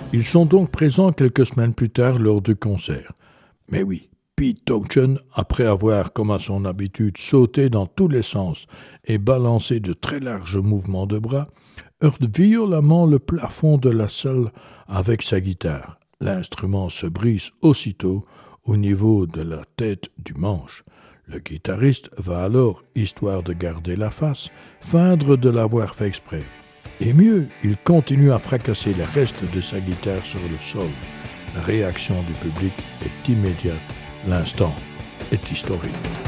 Ils sont donc présents quelques semaines plus tard lors du concert. Mais oui, Pete Townshend, après avoir, comme à son habitude, sauté dans tous les sens et balancé de très larges mouvements de bras, heurte violemment le plafond de la salle avec sa guitare. L'instrument se brise aussitôt au niveau de la tête du manche. Le guitariste va alors, histoire de garder la face, feindre de l'avoir fait exprès. Et mieux, il continue à fracasser les restes de sa guitare sur le sol. La réaction du public est immédiate. L'instant est historique.